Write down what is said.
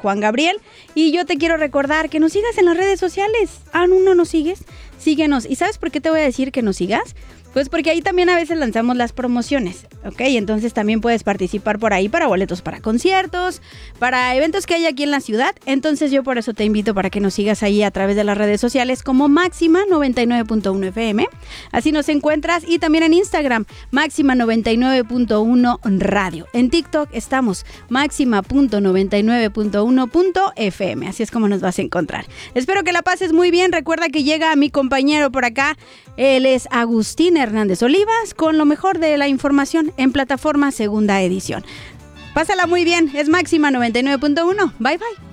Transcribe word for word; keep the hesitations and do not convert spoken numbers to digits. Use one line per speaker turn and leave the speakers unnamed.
Juan Gabriel. Y yo te quiero recordar que nos sigas en las redes sociales. ¿Aún no nos sigues? Síguenos. ¿Y sabes por qué te voy a decir que nos sigas? Pues porque ahí también a veces lanzamos las promociones, ¿ok? Entonces también puedes participar por ahí para boletos para conciertos, para eventos que hay aquí en la ciudad. Entonces yo por eso te invito para que nos sigas ahí a través de las redes sociales como Máxima noventa y nueve punto uno F M. Así nos encuentras, y también en Instagram, Máxima noventa y nueve punto uno Radio. En TikTok estamos Máxima noventa y nueve punto uno F M. Así es como nos vas a encontrar. Espero que la pases muy bien. Recuerda que llega mi compañero por acá. Él es Agustín Hernández Olivas con lo mejor de la información en Plataforma Segunda Edición. Pásala muy bien, es Máxima noventa y nueve punto uno. Bye bye.